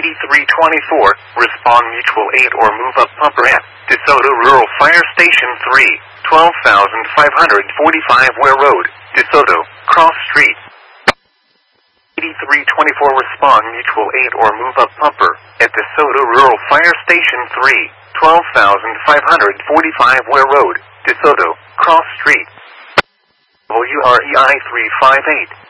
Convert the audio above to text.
8324, respond mutual aid or move up pumper at DeSoto Rural Fire Station 3, 12,545 Ware Road, DeSoto, Cross Street. 8324, respond mutual aid or move up pumper at DeSoto Rural Fire Station 3, 12,545 Ware Road, DeSoto, Cross Street. WREI 358.